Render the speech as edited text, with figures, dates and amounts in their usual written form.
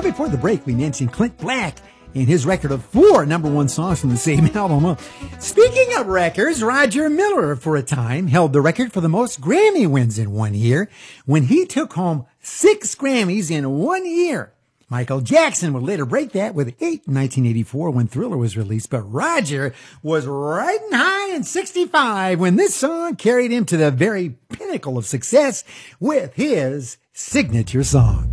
Well, before the break, we mentioned Clint Black and his record of 4 #1 songs from the same album. Well, speaking of records, Roger Miller, for a time, held the record for the most Grammy wins in one year when he took home 6 Grammys in 1 year. Michael Jackson would later break that with 8 in 1984 when Thriller was released, but Roger was riding high in 65 when this song carried him to the very pinnacle of success with his signature song.